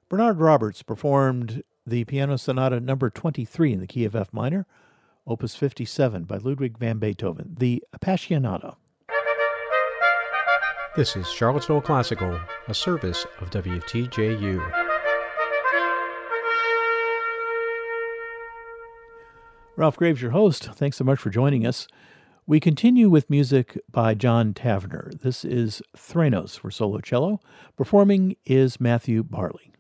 Bernard Roberts performed the Piano Sonata number 23 in the key of F minor, Opus 57 by Ludwig van Beethoven, the Appassionata. This is Charlottesville Classical, a service of WTJU. Ralph Graves, your host. Thanks so much for joining us. We continue with music by John Tavener. This is Thranos for solo cello. Performing is Matthew Barley.